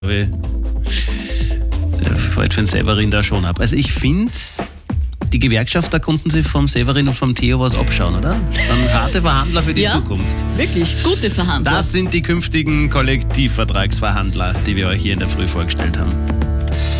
Fällt für den Severin da schon ab. Also ich finde, die Gewerkschaft, da konnten sie vom Severin und vom Theo was abschauen, oder? Dann harte Verhandler für die Zukunft. Wirklich, gute Verhandler. Das sind die künftigen Kollektivvertragsverhandler, die wir euch hier in der Früh vorgestellt haben.